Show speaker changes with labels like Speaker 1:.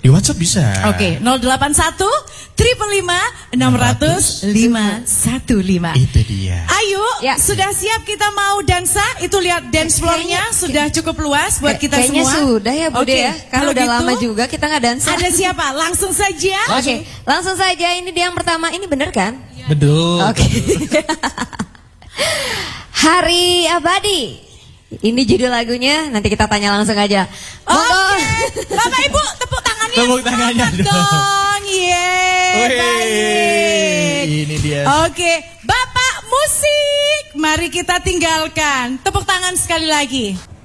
Speaker 1: Di WhatsApp bisa.
Speaker 2: Oke, 081 555 600 515.
Speaker 1: Itu dia.
Speaker 2: Ayo, sudah siap kita mau dansa? Itu lihat dance floor-nya sudah cukup luas buat kita
Speaker 3: kayaknya
Speaker 2: semua.
Speaker 3: Kayaknya sudah ya Bude ya. Kalau udah
Speaker 2: gitu,
Speaker 3: lama juga kita nggak dansa.
Speaker 2: Ada siapa? Langsung saja.
Speaker 3: Oke, langsung saja. Ini dia yang pertama. Ini bener kan?
Speaker 1: Betul.
Speaker 3: Oke. Hari Abadi. Ini judul lagunya. Nanti kita tanya langsung aja.
Speaker 2: Oke. Bapak Ibu tepuk tangannya.
Speaker 1: Tepuk tangannya
Speaker 2: dong. Baik.
Speaker 1: Ini dia.
Speaker 2: Oke, Bapak musik. Mari kita tinggalkan. Tepuk tangan sekali lagi.